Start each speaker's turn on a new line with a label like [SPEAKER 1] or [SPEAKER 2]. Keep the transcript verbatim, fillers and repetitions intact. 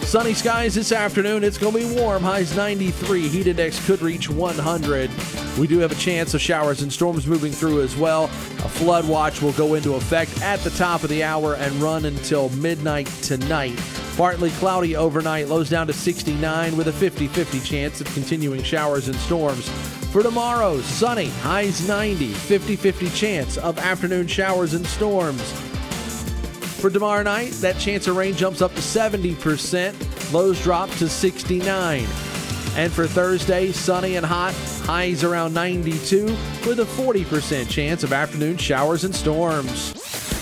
[SPEAKER 1] Sunny skies this afternoon. It's going to be warm. Highs ninety-three. Heat index could reach one hundred. We do have a chance of showers and storms moving through as well. A flood watch will go into effect at the top of the hour and run until midnight tonight. Partly cloudy overnight. Lows down to sixty-nine with a fifty-fifty chance of continuing showers and storms. For tomorrow, sunny. Highs ninety. fifty-fifty chance of afternoon showers and storms. For tomorrow night, that chance of rain jumps up to seventy percent. Lows drop to sixty-nine. And for Thursday, sunny and hot. Highs around ninety-two with a forty percent chance of afternoon showers and storms.